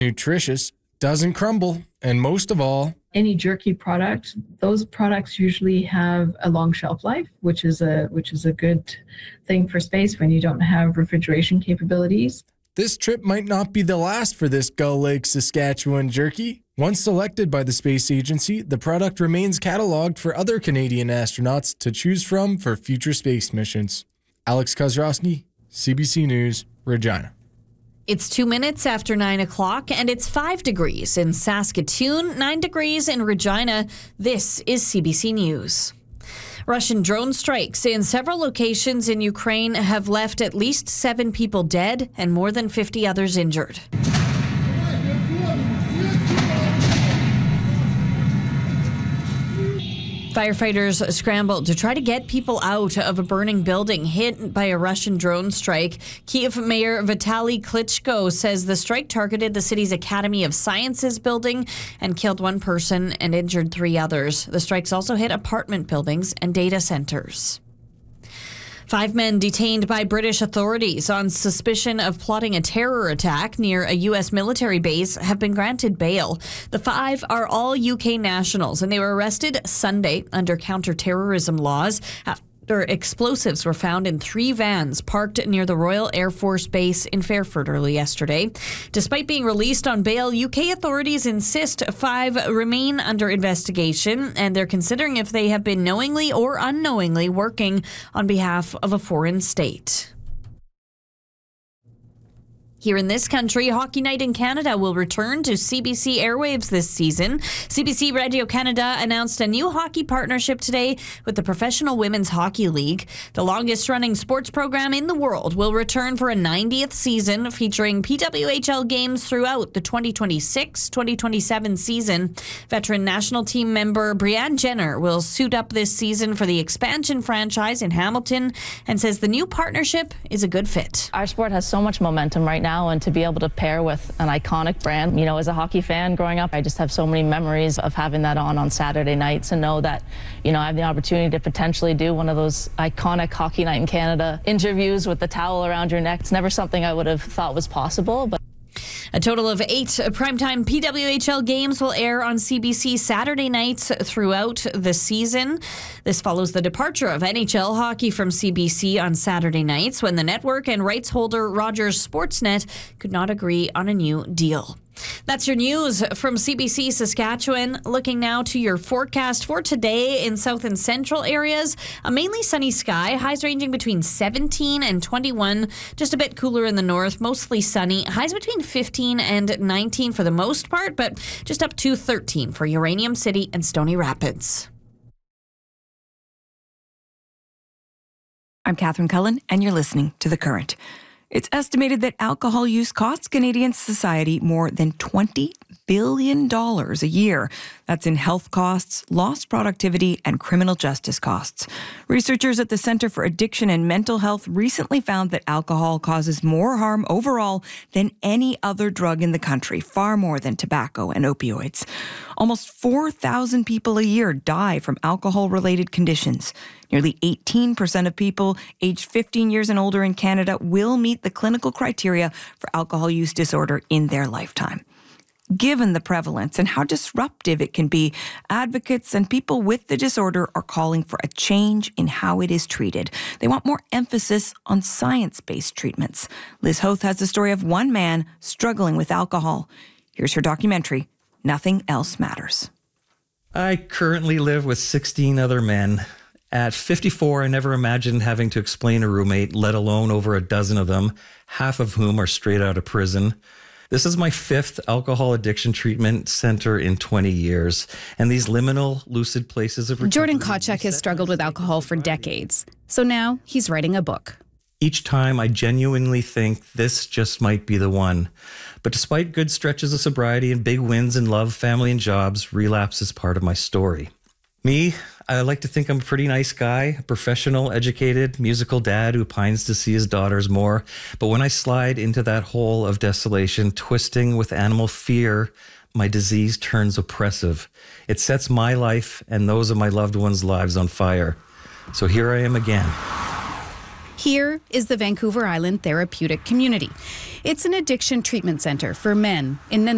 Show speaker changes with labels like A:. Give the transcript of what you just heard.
A: nutritious, doesn't crumble, and most of all,
B: any jerky product, those products usually have a long shelf life, which is a good thing for space when you don't have refrigeration capabilities.
A: This trip might not be the last for this Gull Lake, Saskatchewan jerky. Once selected by the space agency, the product remains cataloged for other Canadian astronauts to choose from for future space missions. Alex Kozrowski, CBC News, Regina.
C: It's 2 minutes after 9 o'clock, and it's 5 degrees in Saskatoon, 9 degrees in Regina. This is CBC News. Russian drone strikes in several locations in Ukraine have left at least 7 people dead and more than 50 others injured. Firefighters scrambled to try to get people out of a burning building hit by a Russian drone strike. Kyiv Mayor Vitaly Klitschko says the strike targeted the city's Academy of Sciences building and killed 1 person and injured 3 others. The strikes also hit apartment buildings and data centers. 5 men detained by British authorities on suspicion of plotting a terror attack near a U.S. military base have been granted bail. The 5 are all UK nationals, and they were arrested Sunday under counter-terrorism laws after explosives were found in 3 vans parked near the Royal Air Force Base in Fairford early yesterday. Despite being released on bail, UK authorities insist 5 remain under investigation, and they're considering if they have been knowingly or unknowingly working on behalf of a foreign state. Here in this country, Hockey Night in Canada will return to CBC airwaves this season. CBC Radio Canada announced a new hockey partnership today with the Professional Women's Hockey League. The longest-running sports program in the world will return for a 90th season, featuring PWHL games throughout the 2026-2027 season. Veteran national team member Brianne Jenner will suit up this season for the expansion franchise in Hamilton and says the new partnership is a good fit.
D: Our sport has so much momentum right now, and to be able to pair with an iconic brand, as a hockey fan growing up, I just have so many memories of having that on Saturday nights and know that, I have the opportunity to potentially do one of those iconic Hockey Night in Canada interviews with the towel around your neck. It's never something I would have thought was possible, but
C: a total of 8 primetime PWHL games will air on CBC Saturday nights throughout the season. This follows the departure of NHL hockey from CBC on Saturday nights when the network and rights holder Rogers Sportsnet could not agree on a new deal. That's your news from CBC Saskatchewan. Looking now to your forecast for today in south and central areas. A mainly sunny sky, highs ranging between 17 and 21. Just a bit cooler in the north, mostly sunny. Highs between 15 and 19 for the most part, but just up to 13 for Uranium City and Stony Rapids.
E: I'm Catherine Cullen, and you're listening to The Current. It's estimated that alcohol use costs Canadian society more than $20 billion a year. That's in health costs, lost productivity, and criminal justice costs. Researchers at the Centre for Addiction and Mental Health recently found that alcohol causes more harm overall than any other drug in the country, far more than tobacco and opioids. Almost 4,000 people a year die from alcohol-related conditions. Nearly 18% of people aged 15 years and older in Canada will meet the clinical criteria for alcohol use disorder in their lifetime. Given the prevalence and how disruptive it can be, advocates and people with the disorder are calling for a change in how it is treated. They want more emphasis on science-based treatments. Liz Hoth has the story of one man struggling with alcohol. Here's her documentary, Nothing Else Matters.
F: I currently live with 16 other men. At 54, I never imagined having to explain a roommate, let alone over a dozen of them, half of whom are straight out of prison. This is my 5th alcohol addiction treatment center in 20 years, and these liminal, lucid places of recovery.
G: Jordan Kotchak has struggled with alcohol for decades, so now he's writing a book.
F: Each time I genuinely think this just might be the one. But despite good stretches of sobriety and big wins in love, family, and jobs, relapse is part of my story. Me, I like to think I'm a pretty nice guy, a professional, educated, musical dad who pines to see his daughters more. But when I slide into that hole of desolation, twisting with animal fear, my disease turns oppressive. It sets my life and those of my loved ones' lives on fire. So here I am again.
G: Here is the Vancouver Island Therapeutic Community. It's an addiction treatment center for men in